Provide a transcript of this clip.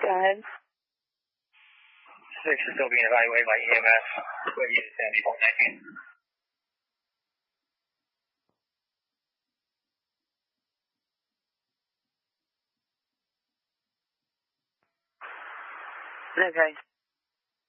Go ahead. 6 is still being evaluated by EMS. Where you stand before 19. Okay.